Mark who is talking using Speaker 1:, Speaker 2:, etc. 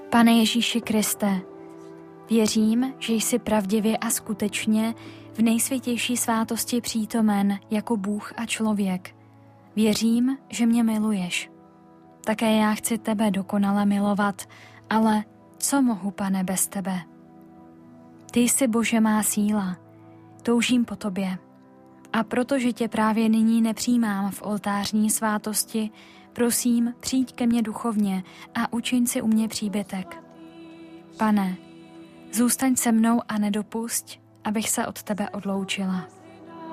Speaker 1: Pane Ježíši Kriste, věřím, že jsi pravdivě a skutečně v nejsvětější svátosti přítomen jako Bůh a člověk. Věřím, že mě miluješ. Také já chci tebe dokonale milovat, ale co mohu, Pane, bez tebe? Ty jsi, Bože, má síla. Toužím po tobě. A protože tě právě nyní nepřijímám v oltářní svátosti, prosím, přijď ke mně duchovně a učiň si u mě příbytek. Pane, zůstaň se mnou a nedopusť, abych se od tebe odloučila.